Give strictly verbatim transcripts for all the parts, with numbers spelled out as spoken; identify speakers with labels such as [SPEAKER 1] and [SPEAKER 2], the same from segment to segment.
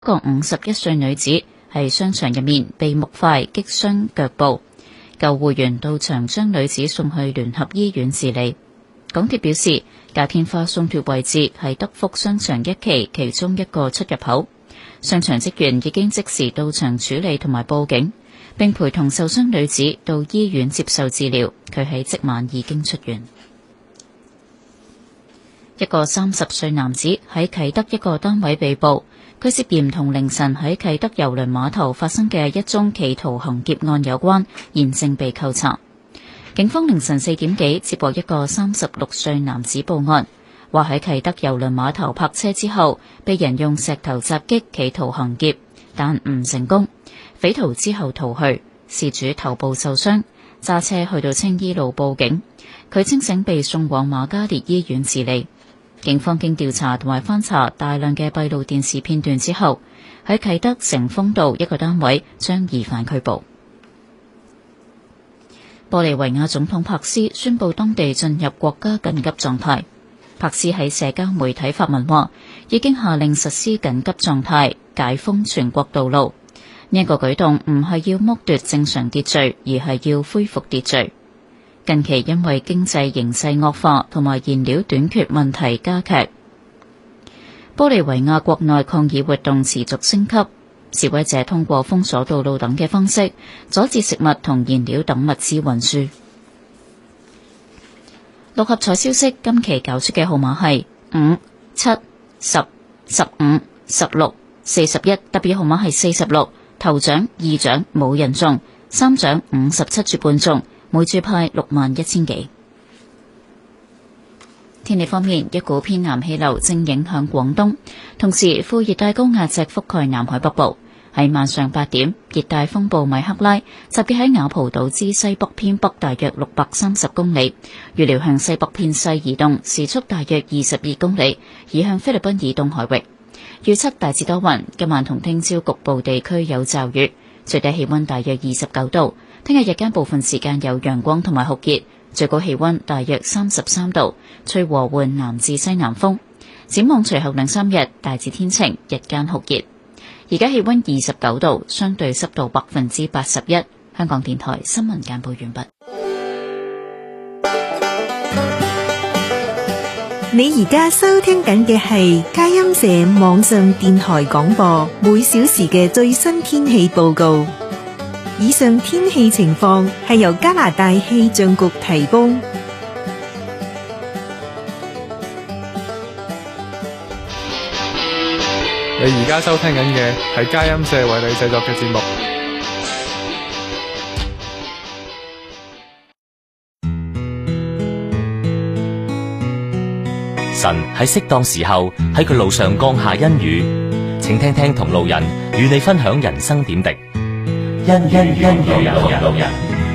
[SPEAKER 1] 個五十一歲女子喺商場入面被木塊擊傷腳部，救護員到場將女子送去聯合醫院治理。港鐵表示，假天花鬆脱位置係德福商場一期其中一個出入口，商場職員已經即時到場處理同埋報警，並陪同受傷女子到醫院接受治療。佢喺即晚已經出院。一個三十歲男子喺啟德一個單位被捕，佢涉嫌同凌晨喺啟德郵輪碼頭發生嘅一宗企圖行劫案有關，現正被扣查。警方凌晨四點幾接獲一個三十六歲男子報案，話喺啟德郵輪碼頭泊車之後，被人用石頭襲擊，企圖行劫，但唔成功。匪徒之後逃去，事主頭部受傷，揸車去到青衣路報警，佢清醒被送往瑪嘉烈醫院治理。警方經調查同埋翻查大量嘅閉路電視片段之後，喺啟德成豐道一個單位將疑犯拘捕。玻利維亞總統柏斯宣布當地進入國家緊急狀態。柏斯喺社交媒體發文話，已經下令實施緊急狀態，解封全國道路。呢一個舉動唔係要剝奪正常秩序，而係要恢復秩序。近期因為經濟形勢惡化同埋燃料短缺問題加劇，玻利維亞國內抗議活動持續升級，示威者通過封鎖道路等嘅方式，阻止食物同燃料等物資運輸。六合彩消息，今期搞出嘅號碼係五、七、十、十五、十六、四十一，特別號碼係四十六，頭獎、二獎冇人中，三獎五十七注半中。每注派六萬一千幾。天氣方面，一股偏南氣流正影響廣東，同時副熱帶高壓脊覆蓋南海北部。喺晚上八點，熱帶風暴米克拉集結喺雅蒲島之西北偏北大約六百三十公里，預料向西北偏西移動，時速大約二十二公里，移向菲律賓以東海域。預測大致多雲，今晚同聽朝局部地區有驟雨，最低氣溫大約二十九度。聽日日間部分時間有陽光同埋酷熱，最高氣溫大約三十三度，吹和緩南至西南風。展望隨後兩三日大致天晴，日間酷熱。而家氣溫二十九度，相對濕度百分之八十一。香港電台新聞簡報完畢。
[SPEAKER 2] 你而家收聽緊嘅係佳音社網上電台廣播，每小時嘅最新天氣報告。以上天氣情況係由加拿大氣象局提供。
[SPEAKER 3] 你而家收聽緊嘅係佳音社為你製作嘅節目。
[SPEAKER 4] 神喺適當時候喺佢路上降下恩雨，請聽聽同路人與你分享人生點滴。恩恩恩有有有人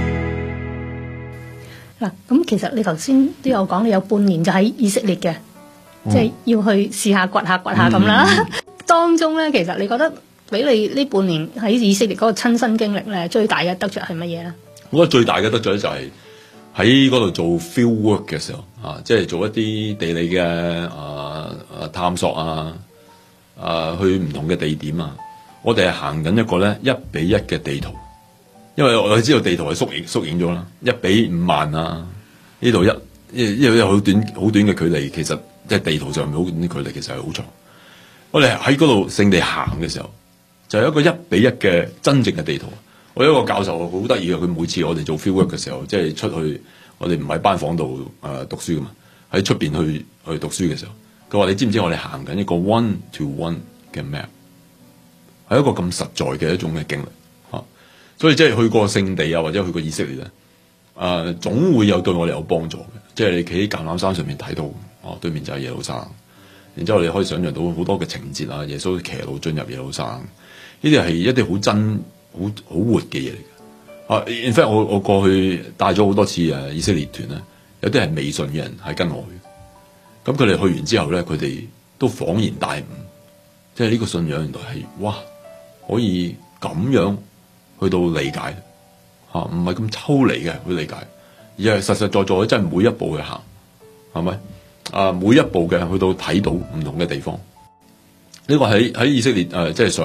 [SPEAKER 5] 嗱，咁其實你頭先都有講，你有半年就喺以色列嘅，嗯、即係要去試下掘下掘下咁啦。嗯、當中咧，其實你覺得俾你呢半年喺以色列嗰個親身經歷咧，最大嘅得着係乜嘢咧？
[SPEAKER 6] 我覺得最大嘅得着咧就係喺嗰度做 field work 嘅時候啊，即係做一啲地理嘅啊啊探索啊，啊去唔同嘅地點啊。我哋係行緊一個咧一比一嘅地圖，因為我哋知道地圖係縮影縮影咗啦，一比五萬啊，呢度一因為好短好短嘅距離，其實即係地圖上面好短啲距離，其實係好長。我哋喺嗰度聖地行嘅時候，就係一個一比一嘅真正嘅地圖。我有一個教授好得意嘅，佢每次我哋做 field work 嘅時候，即係出去，我哋唔喺班房度誒讀書噶嘛，喺出邊去去讀書嘅時候，佢話你知唔知我哋行緊一個 one to one 嘅 map？係一個咁實在嘅一種嘅經歷嚇，所以即係去過聖地啊，或者去過以色列咧，啊、呃、總會有對我哋有幫助嘅。即係你企喺橄欖山上面睇到，哦對面就係耶路撒冷，然之後你可以想象到好多嘅情節啊，耶穌騎驢進入耶路撒冷，呢啲係一啲好真、好好活嘅嘢嚟嘅。啊 in fact 我我過去帶咗好多次誒以色列團咧，有啲係未信嘅人係跟我去，咁佢哋去完之後咧，佢哋都恍然大悟，即係呢個信仰原來係哇〜可以咁樣去到理解嚇，唔係咁抽離嘅去理解，而係實實在在真係每一步去行，係咪啊？每一步嘅去到睇到唔同嘅地方， 呢個喺喺以色列誒、呃，即係上